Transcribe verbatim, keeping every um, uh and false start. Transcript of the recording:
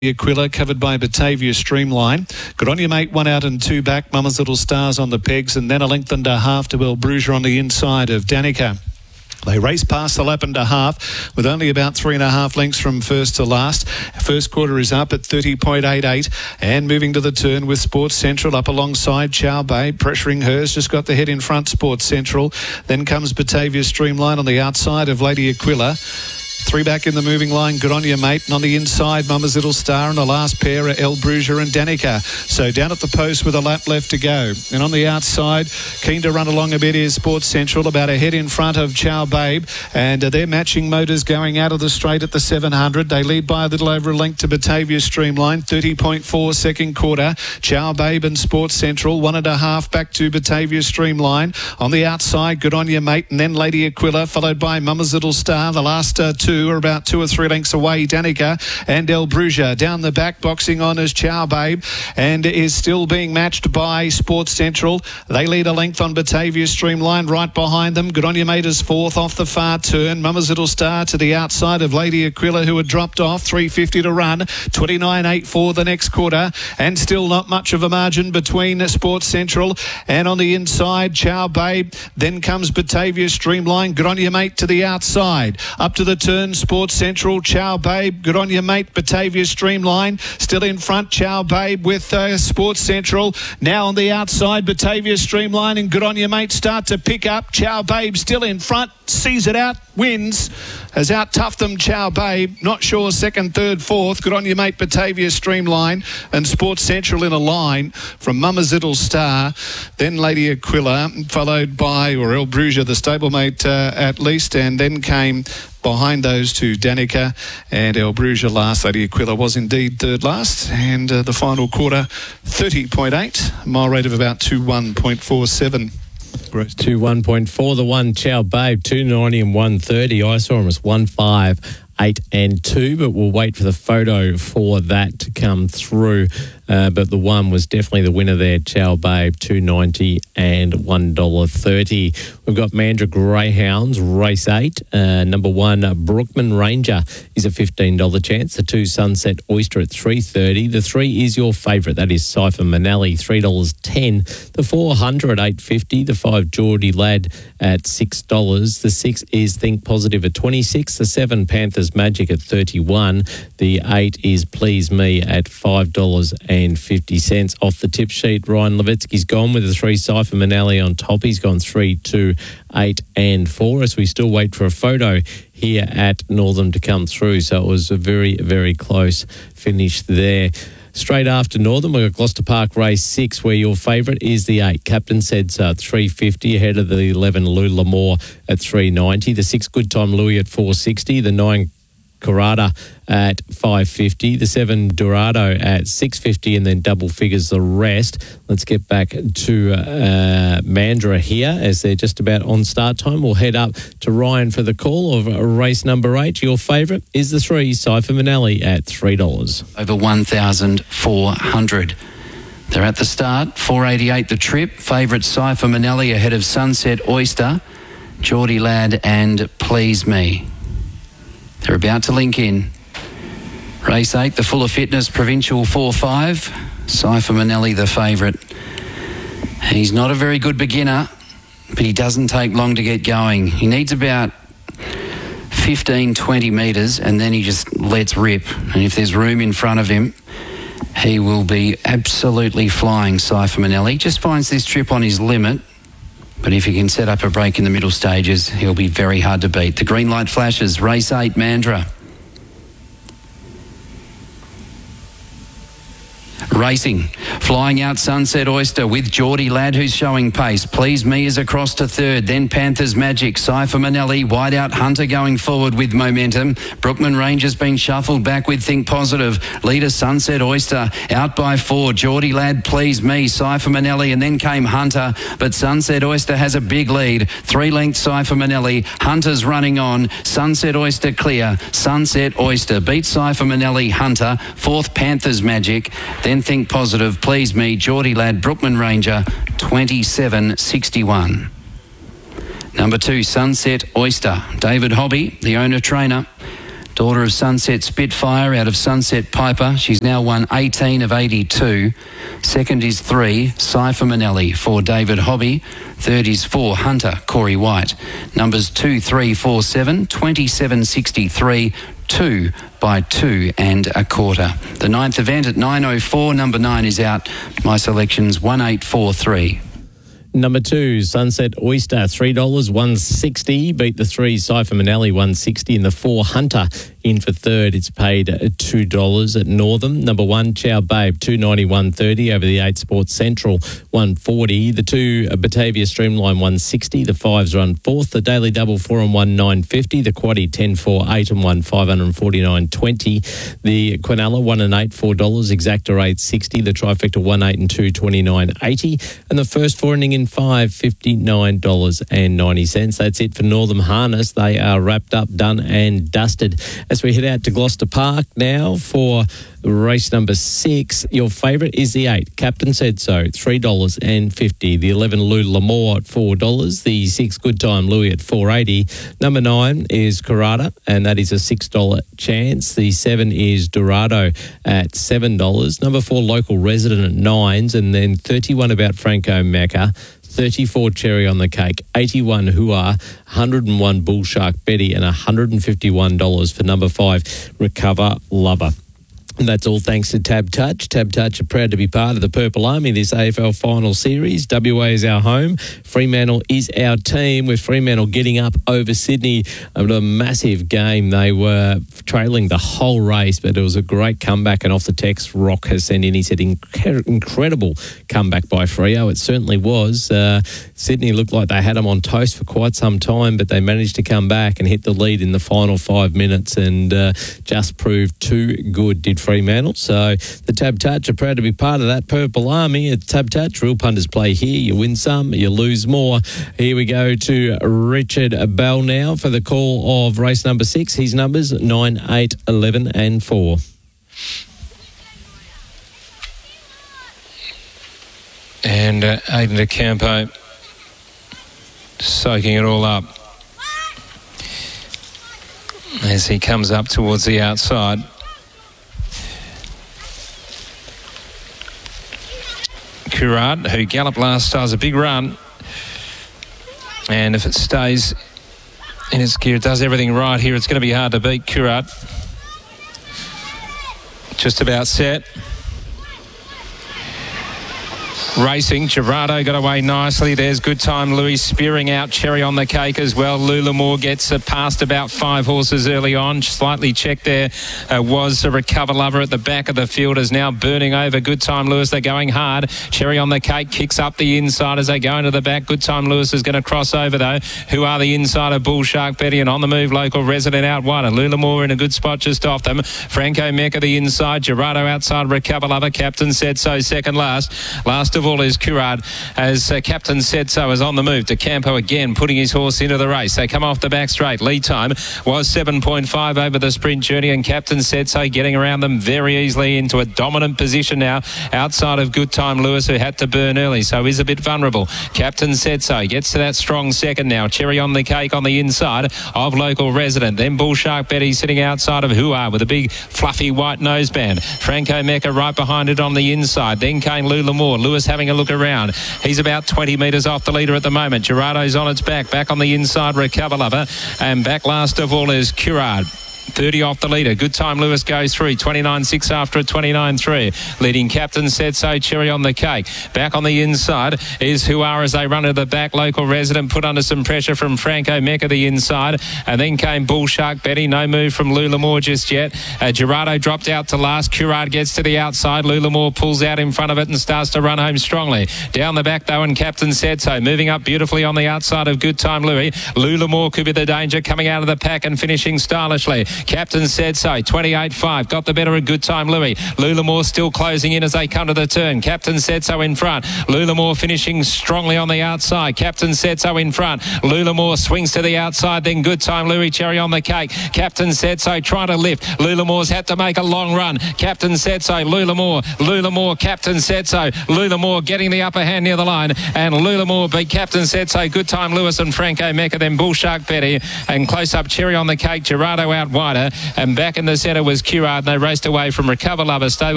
Aquila, covered by Batavia Streamline. Good on you, mate. One out and two back. Mama's Little Stars on the pegs, and then a length and a half to El Bruger on the inside of Danica. They race past the lap and a half with only about three and a half lengths from first to last. First quarter is up at thirty point eight eight, and moving to the turn with Sports Central up alongside Chow Bay, pressuring hers, just got the head in front, Sports Central. Then comes Batavia Streamline on the outside of Lady Aquila. Three back in the moving line, good on you, mate. And on the inside, Mama's Little Star, and the last pair are El Bruger and Danica. So down at the post with a lap left to go. And on the outside, keen to run along a bit is Sports Central, about a head in front of Chow Babe. And uh, they're matching motors going out of the straight at the seven hundred. They lead by a little over a length to Batavia Streamline, thirty point four second quarter. Chow Babe and Sports Central, one and a half back to Batavia Streamline. On the outside, good on you, mate. And then Lady Aquila, followed by Mama's Little Star. The last uh, two are about two or three lengths away, Danica and El Bruger. Down the back, boxing on as Chow Babe, and is still being matched by Sports Central. They lead a length on Batavia Streamline. Right behind them, good on you, mate, is fourth off the far turn. Mama's Little Star to the outside of Lady Aquila, who had dropped off. three fifty to run, twenty-nine eight for the next quarter, and still not much of a margin between Sports Central and on the inside, Chow Babe. Then comes Batavia Streamline. Good on you, mate, to the outside. Up to the turn, Sports Central, Chow Babe. Good on you, mate. Batavia Streamline still in front. Chow Babe with uh, Sports Central. Now on the outside, Batavia Streamline, and good on you, mate. Start to pick up. Chow Babe still in front. Sees it out. Wins. Has out-toughed them, Chow Babe. Not sure second, third, fourth. Good on you, mate. Batavia Streamline and Sports Central in a line from Mama's Little Star. Then Lady Aquila, followed by, or El Bruger, the stablemate uh, at least, and then came behind those two, Danica and El Bruger last. Lady Aquila was indeed third last. And uh, the final quarter, thirty point eight. Mile rate of about two one point four seven. two one point four, the one, Chow Babe, two ninety and one thirty. I saw him as one five, eight and two, but we'll wait for the photo for that to come through. Uh, but the one was definitely the winner there, Chow Babe, two ninety and one dollar thirty. We've got Mandurah Greyhounds, race eight. Uh, number one, uh, Brookman Ranger is a fifteen dollars chance. The two, Sunset Oyster at three thirty. The three is your favourite, that is Cypher Manali, three dollars ten. The four hundred, eight fifty. The five, Geordie Lad at six dollars. The six is Think Positive at twenty-six. The seven, Panthers Magic at thirty-one. The eight is Please Me at five dollars and fifty cents. Off the tip sheet, Ryan Levetsky's gone with the three, Cypher Manali on top. He's gone three, two, eight and four, as we still wait for a photo here at Northam to come through. So it was a very, very close finish there. Straight after Northam, we've got Gloucester Park race six, where your favourite is the eight, Captain Said's uh, three fifty, ahead of the eleven, Lou Lamore at three ninety. The six, Good Time Louis at four sixty. The nine, Karada at five fifty, the seven Dorado at six fifty, and then double figures the rest. Let's get back to uh, Mandurah here as they're just about on start time. We'll head up to Ryan for the call of race number eight. Your favourite is the three, Cypher Manali at three dollars. Over one thousand four hundred. They're at the start. four eighty-eight the trip. Favourite Cypher Manali ahead of Sunset Oyster, Geordie Lad and Please Me. They're about to link in. Race eight, the Fuller Fitness Provincial four five. Cypher Manali, the favourite. He's not a very good beginner, but he doesn't take long to get going. He needs about fifteen, twenty metres, and then he just lets rip. And if there's room in front of him, he will be absolutely flying, Cypher Manali. Just finds this trip on his limit. But if he can set up a break in the middle stages, he'll be very hard to beat. The green light flashes. Race eight, Mandurah. Racing. Flying out Sunset Oyster with Geordie Lad, who's showing pace. Please Me is across to third. Then Panthers Magic. Cypher Manali. Wide out Hunter going forward with momentum. Brookman Ranger's been shuffled back with Think Positive. Leader Sunset Oyster out by four. Geordie Lad, Please Me. Cypher Manali, and then came Hunter. But Sunset Oyster has a big lead. Three lengths Cypher Manali. Hunter's running on. Sunset Oyster clear. Sunset Oyster beats Cypher Manali. Hunter. Fourth, Panthers Magic. Then Think Positive, Please Me, Geordie Lad, Brookman Ranger, twenty-seven sixty-one. Number two, Sunset Oyster. David Hobby, the owner-trainer. Daughter of Sunset Spitfire out of Sunset Piper. She's now won eighteen of eighty-two. Second is three, Cypher Manelli for David Hobby. Third is four, Hunter, Corey White. Numbers two, three, four, seven, twenty-seven sixty-three, two by two and a quarter. The ninth event at nine oh four, number nine is out. My selection's one eight four three. Number two, Sunset Oyster, three dollars, one sixty. Beat the three, Cypher Manelli, one sixty. And the four, Hunter, in for third. It's paid at two dollars at Northam. Number one, Chow Babe, two ninety, one thirty. Over the eight, Sports Central, one forty. The two, Batavia Streamline, one sixty. The fives run fourth. The Daily Double, four and one, nine fifty. The Quaddie, ten, four, eight and one, five forty-nine twenty. The Quinella, one and eight, four dollars. Exacta, eight sixty. The Trifecta, one, eight and two, twenty-nine eighty. And the first four inning in five, fifty-nine dollars and ninety cents. That's it for Northam Harness. They are wrapped up, done and dusted. As we head out to Gloucester Park now for race number six, your favourite is the eight, Captain Said So, three dollars and fifty. The eleven, Lou L'Amour at four dollars. The six, Good Time Louis at four eighty. Number nine is Carrada, and that is a six dollar chance. The seven is Dorado at seven dollars. Number four, Local Resident at nines, and then thirty-one About Franco Mecca. thirty-four Cherry on the Cake, eighty-one Hua, one hundred and one Bull Shark Betty, and one hundred fifty-one dollars for number five, Recover Lover. And that's all thanks to Tab Touch. Tab Touch are proud to be part of the Purple Army this A F L Final Series. W A is our home. Fremantle is our team, with Fremantle getting up over Sydney over a massive game. They were trailing the whole race, but it was a great comeback. And off the text, Rock has sent in, he said, Inc- incredible comeback by Freo. It certainly was. Uh, Sydney looked like they had them on toast for quite some time, but they managed to come back and hit the lead in the final five minutes and uh, just proved too good, did Fremantle. So the Tab Touch are proud to be part of that Purple Army. At Tab Touch, real punters play here. You win some, you lose more. Here we go to Richard Bell now for the call of race number six. His numbers nine, eight, eleven and four. And uh, Aidan De Campo soaking it all up as he comes up towards the outside. Curard, who galloped last start, is a big run, and if it stays in its gear, it does everything right here. It's going to be hard to beat. Curard just about set. Racing, Gerardo got away nicely. There's Good Time Louis spearing out Cherry on the Cake as well. Lou L'Amour gets uh, past about five horses early on. Slightly checked there uh, was a Recover Lover at the back of the field, is now burning over Good Time Lewis. They're going hard. Cherry on the Cake kicks up the inside as they go into the back. Good Time Lewis is going to cross over though. Who are the inside of Bull Shark Betty, and on the move Local Resident out wide. Lou L'Amour in a good spot just off them. Franco Mecca the inside. Gerardo outside. Recover Lover. Captain Said So second last. Last of all is Curard, as uh, Captain Said So is on the move. De Campo again putting his horse into the race. They come off the back straight. Lead time was seven point five over the sprint journey, and Captain Said So getting around them very easily into a dominant position now outside of Good Time Lewis, who had to burn early, so is a bit vulnerable. Captain Said So gets to that strong second now. Cherry on the Cake on the inside of Local Resident. Then Bull Shark Betty sitting outside of Hua with a big fluffy white noseband. Franco Mecca right behind it on the inside. Then came Lou L'Amour. Lewis having a look around. He's about twenty metres off the leader at the moment. Gerardo's on its back. Back on the inside, Recover Lover. And back last of all is Curard. thirty off the leader. Good Time Lewis goes through. twenty-nine six after a twenty-nine three. Leading Captain Said So, Cherry on the Cake. Back on the inside is Who Are as they run to the back. Local Resident put under some pressure from Franco Mecca the inside. And then came Bull Shark Betty. No move from Lou L'Amour just yet. Uh, Gerardo dropped out to last. Curard gets to the outside. Lou L'Amour pulls out in front of it and starts to run home strongly. Down the back though, and Captain Said So moving up beautifully on the outside of Good Time Louis. Lou L'Amour could be the danger, coming out of the pack and finishing stylishly. Captain Said So, twenty-eight five, got the better of Good Time Louis. Lou L'Amour still closing in as they come to the turn. Captain Said So in front. Lou L'Amour finishing strongly on the outside. Captain Said So in front. Lou L'Amour swings to the outside, then Good Time Louis, Cherry on the Cake. Captain Said So trying to lift. Lou L'Amour's had to make a long run. Captain Said So, Lou L'Amour, Lou L'Amour, Captain Said So. Lou L'Amour getting the upper hand near the line, and Lou L'Amour beat Captain Said So, Good Time Lewis and Franco Mecca, then Bull Shark Betty, and close up Cherry on the Cake. Gerardo out wide. wider. And back in the centre was Curard, and they raced away from Recover Lover Stable.